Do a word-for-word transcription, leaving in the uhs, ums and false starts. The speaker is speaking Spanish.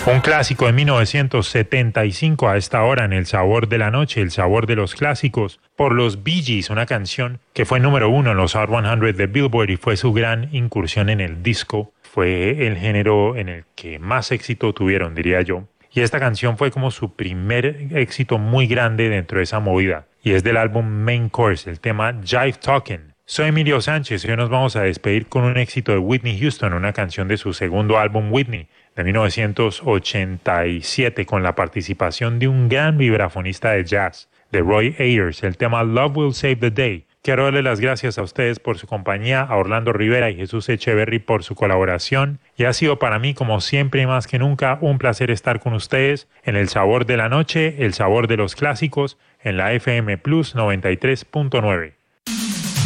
Un clásico de mil novecientos setenta y cinco a esta hora en El Sabor de la Noche, el sabor de los clásicos, por los Bee Gees, una canción que fue número uno en los Hot cien de Billboard y fue su gran incursión en el disco. Fue el género en el que más éxito tuvieron, diría yo. Y esta canción fue como su primer éxito muy grande dentro de esa movida. Y es del álbum Main Course, el tema Jive Talkin'. Soy Emilio Sánchez y hoy nos vamos a despedir con un éxito de Whitney Houston, una canción de su segundo álbum Whitney, de mil novecientos ochenta y siete, con la participación de un gran vibrafonista de jazz, de Roy Ayers, el tema Love Will Save the Day. Quiero darle las gracias a ustedes por su compañía, a Orlando Rivera y Jesús Echeverry por su colaboración, y ha sido para mí, como siempre y más que nunca, un placer estar con ustedes en El Sabor de la Noche, el sabor de los clásicos, en la F M Plus noventa y tres punto nueve.